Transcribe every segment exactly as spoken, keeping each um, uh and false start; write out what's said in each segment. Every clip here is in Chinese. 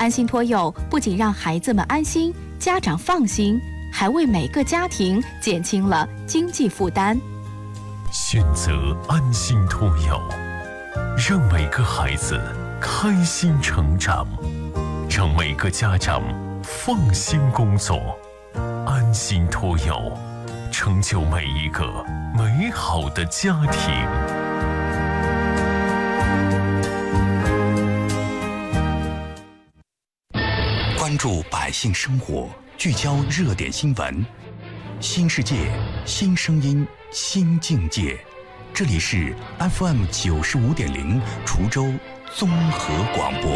安心托幼不仅让孩子们安心，家长放心，还为每个家庭减轻了经济负担。 选择安心托幼，让每个孩子开心成长，让每个家长放心工作。安心托幼，成就每一个美好的家庭。 关注百姓生活，聚焦热点新闻，新世界，新声音，新境界。这里是 F M 九十五点零滁州综合广播。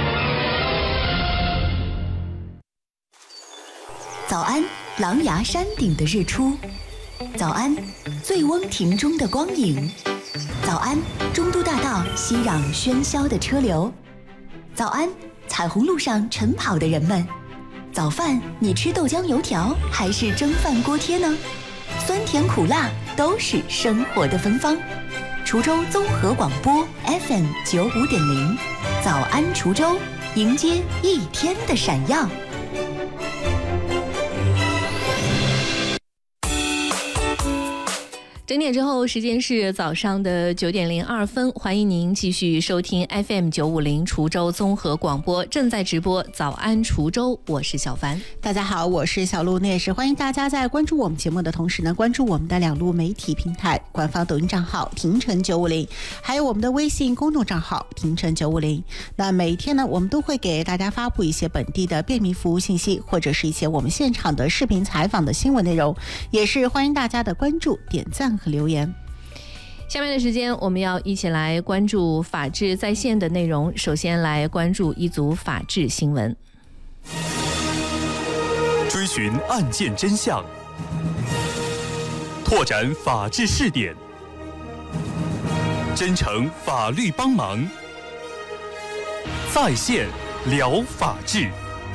早安，狼牙山顶的日出；早安，醉翁亭中的光影；早安，中都大道熙攘喧嚣的车流；早安，彩虹路上晨跑的人们。早饭你吃豆浆油条还是蒸饭锅贴呢？酸甜苦辣都是生活的芬芳。滁州综合广播 F M 九五点零，早安滁州，迎接一天的闪耀。 整点之后，时间是早上的九点零二分，欢迎您继续收听 F M 九五零滁州综合广播，正在直播早安滁州，我是小凡。 大家好，我是小璐。那也是欢迎大家在关注我们节目的同时呢，关注我们的两路媒体平台，官方抖音账号廷晨九五零，还有我们的微信公众账号廷晨九五零。那每天呢，我们都会给大家发布一些本地的便民服务信息，或者是一些我们现场的视频采访的新闻内容，也是欢迎大家的关注、点赞和留言。 下面的时间，我们要一起来关注法治在线的内容。首先来关注一组法治新闻， 追寻案件真相，拓展法治试点，真诚法律帮忙，在线聊法治。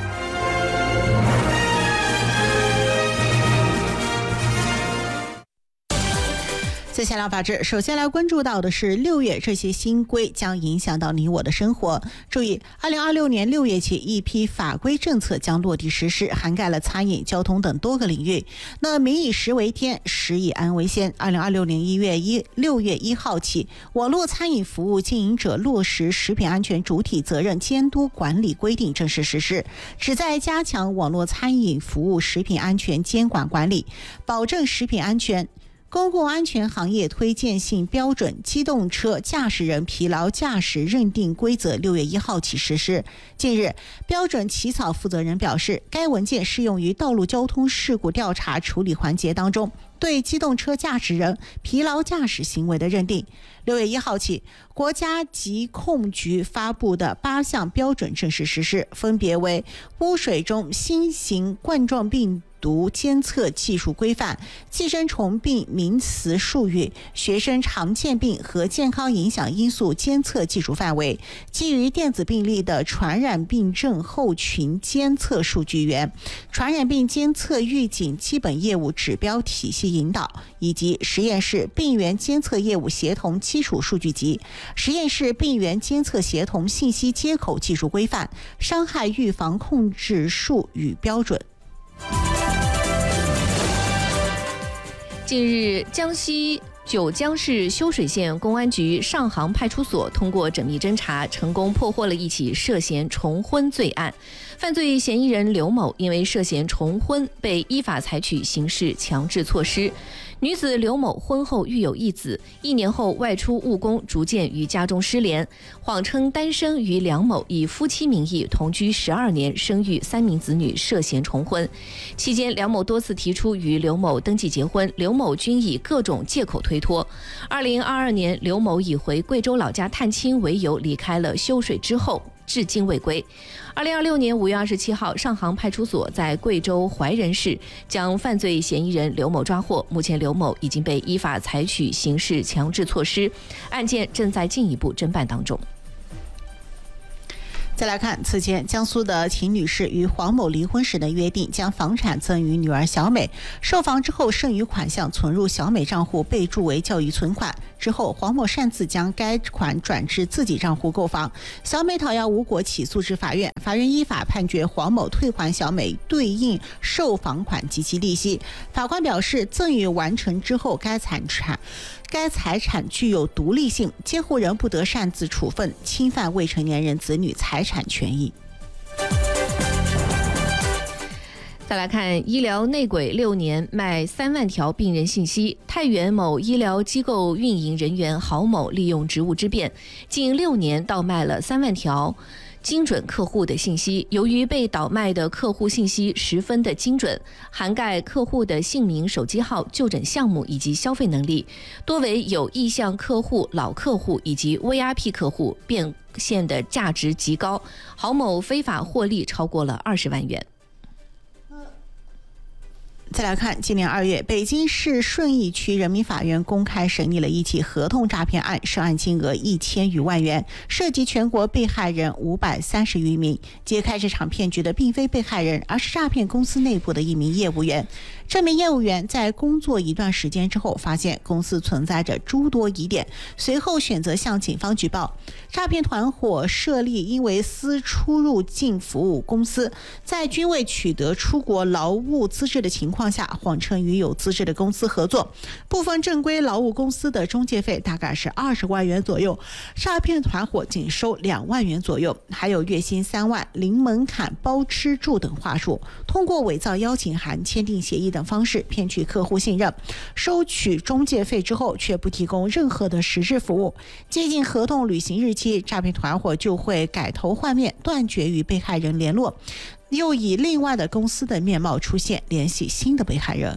在线聊法治，首先来关注到的是六月这些新规将影响到你我的生活。注意，二零二六年六月起，一批法规政策将落地实施，涵盖了餐饮、交通等多个领域。那民以食为天，食以安为先。二零二六年一月一六月一号起，网络餐饮服务经营者落实食品安全主体责任监督管理规定正式实施，旨在加强网络餐饮服务食品安全监管管理，保证食品安全。公共安全行业推荐性标准机动车驾驶人疲劳驾驶认定规则六月一号起实施。近日，标准起草负责人表示，该文件适用于道路交通事故调查处理环节当中对机动车驾驶人疲劳驾驶行为的认定。六月一号起，国家疾控局发布的八项标准正式实施，分别为污水中新型冠状病毒监测技术规范、寄生虫病名词术语、学生常见病和健康影响因素监测技术范围、基于电子病历的传染病症候群监测数据源、传染病监测预警基本业务指标体系引导，以及实验室病原监测业务协同基础数据集、实验室病原监测协同信息接口技术规范、伤害预防控制术语标准。 近日，江西九江市修水县公安局上杭派出所通过缜密侦查，成功破获了一起涉嫌重婚罪案。犯罪嫌疑人刘某因为涉嫌重婚，被依法采取刑事强制措施。女子刘某婚后育有一子，一年后外出务工，逐渐与家中失联，谎称单身，与梁某以夫妻名义同居十二年，生育三名子女，涉嫌重婚。期间，梁某多次提出与刘某登记结婚，刘某均以各种借口推脱。二零二二年，刘某以回贵州老家探亲为由离开了修水之后，至今未归。二零二六年五月二十七号，上杭派出所在贵州怀仁市将犯罪嫌疑人刘某抓获，目前刘某已经被依法采取刑事强制措施，案件正在进一步侦办当中。 再来看，此前江苏的秦女士与黄某离婚时的约定，将房产赠与女儿小美，售房之后剩余款项存入小美账户，备注为教育存款。之后，黄某擅自将该款转至自己账户购房，小美讨要无果，起诉至法院。法院依法判决黄某退还小美对应售房款及其利息。法官表示，赠与完成之后，该财产该财产具有独立性，监护人不得擅自处分，侵犯未成年人子女财产权益。 再来看医疗内鬼六年卖三万条病人信息，太原某医疗机构运营人员郝某利用职务之便，近六年倒卖了三万条精准客户的信息。由于被倒卖的客户信息十分的精准，涵盖客户的姓名、手机号、就诊项目以及消费能力，多为有意向客户、老客户以及 V I P 客户，变现的价值极高。郝某非法获利超过了二十万元。 再来看，今年二月，北京市顺义区人民法院公开审理了一起合同诈骗案，涉案金额一千余万元，涉及全国被害人五百三十余名。揭开这场骗局的并非被害人，而是诈骗公司内部的一名业务员。这名业务员在工作一段时间之后，发现公司存在着诸多疑点，随后选择向警方举报。诈骗团伙设立因为私出入境服务公司，在均未取得出国劳务资质的情况下，谎称与有资质的公司合作，部分正规劳务公司的中介费大概是二十万元左右，诈骗团伙仅收两万元左右，还有月薪三万、零门槛、包吃住等话术，通过伪造邀请函、签订协议等方式骗取客户信任，收取中介费之后却不提供任何的实质服务。接近合同履行日期，诈骗团伙就会改头换面，断绝与被害人联络，又以另外的公司的面貌出现，联系新的被害人。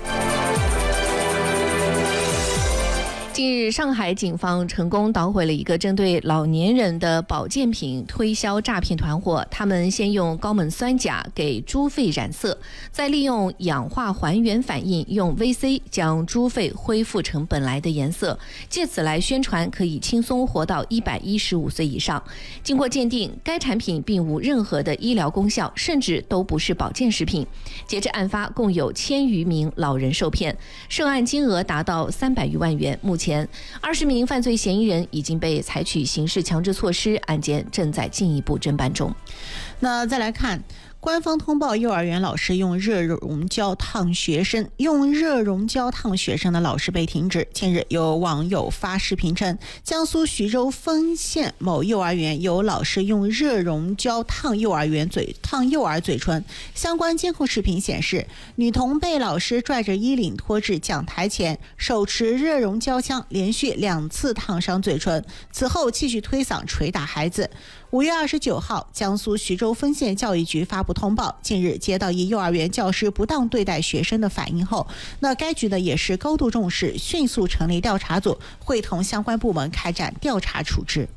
近日，上海警方成功捣毁了一个针对老年人的保健品推销诈骗团伙。他们先用高锰酸钾给猪肺染色，再利用氧化还原反应，用 V C 将猪肺恢复成本来的颜色，借此来宣传可以轻松活到一百一十五岁以上。经过鉴定，该产品并无任何的医疗功效，甚至都不是保健食品。截至案发，共有千余名老人受骗，涉案金额达到三百余万元。目前前，二十名犯罪嫌疑人已经被采取刑事强制措施，案件正在进一步侦办中。 那再来看。官方通报，幼儿园老师用热熔胶烫学生，用热熔胶烫学生的老师被停职。近日，有网友发视频称，江苏徐州丰县某幼儿园有老师用热熔胶烫幼儿园嘴烫幼儿嘴唇。相关监控视频显示，女童被老师拽着衣领拖至讲台前，手持热熔胶枪连续两次烫伤嘴唇，此后继续推搡捶打孩子。五月二十九号，江苏徐州丰县教育局发布通报，近日接到一幼儿园教师不当对待学生的反映后，那该局呢也是高度重视，迅速成立调查组，会同相关部门开展调查处置。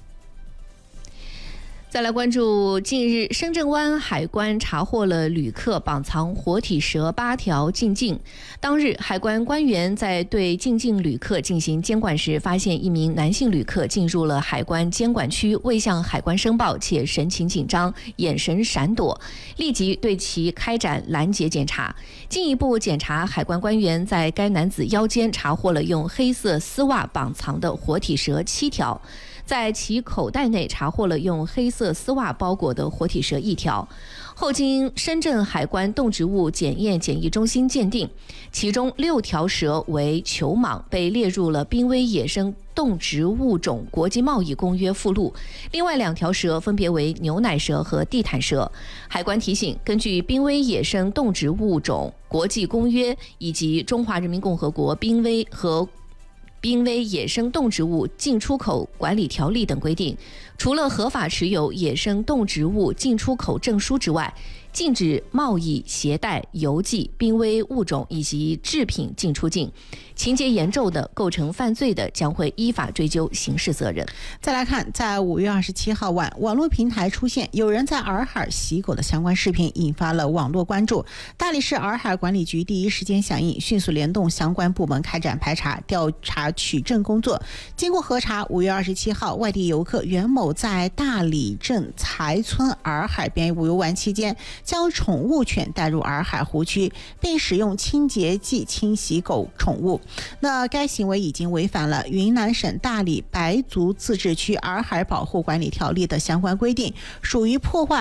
再来关注，近日深圳湾海关查获了旅客绑藏活体蛇八条进境。当日，海关官员在对进境旅客进行监管时，发现一名男性旅客进入了海关监管区，未向海关申报，且神情紧张，眼神闪躲，立即对其开展拦截检查。进一步检查，海关官员在该男子腰间查获了用黑色丝袜绑藏的活体蛇七条。在其口袋内查获了用黑色丝袜包裹的活体蛇一条，后经深圳海关动植物检验检疫中心鉴定，其中六条蛇为球蟒，被列入了濒危野生动植物种国际贸易公约附录，另外两条蛇分别为牛奶蛇和地毯蛇。海关提醒，根据濒危野生动植物种国际公约以及中华人民共和国濒危和濒危野生动植物进出口管理条例等规定，除了合法持有野生动植物进出口证书之外， 禁止贸易、携带、邮寄濒危物种以及制品进出境。情节严重的、构成犯罪的，将会依法追究刑事责任。 再来看，在五月二十七号晚，网络平台出现有人在洱海洗狗的相关视频，引发了网络关注。大理市洱海管理局第一时间响应，迅速联动相关部门开展排查、调查取证工作。经过核查，五月二十七号，外地游客袁某在大理镇才村洱海边游玩期间，将宠物犬带入洱海湖区，并使用清洁剂清洗狗宠物。那该行为已经违反了云南省大理白族自治区洱海保护管理条例的相关规定，属于破坏